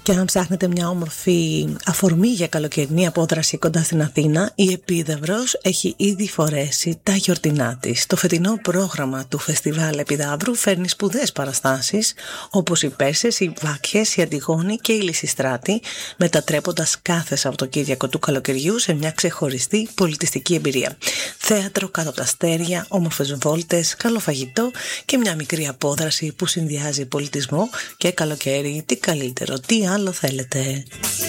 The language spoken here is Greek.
Και αν ψάχνετε μια όμορφη αφορμή για καλοκαιρινή απόδραση κοντά στην Αθήνα, η Επίδαυρος έχει ήδη φορέσει τα γιορτινά της. Το φετινό πρόγραμμα του Φεστιβάλ Επιδαύρου φέρνει σπουδαίες παραστάσεις, όπως οι Πέρσες, οι Βάκχες, η Αντιγόνη και η Λυσιστράτη, μετατρέποντας κάθε Σαββατοκύριακο του καλοκαιριού σε μια ξεχωριστή πολιτιστική εμπειρία. Θέατρο κάτω από τα αστέρια, όμορφες βόλτες, καλό φαγητό και μια μικρή απόδραση που συνδυάζει πολιτισμό και καλοκαίρι. Τι καλύτερο, τι άλλο θέλετε?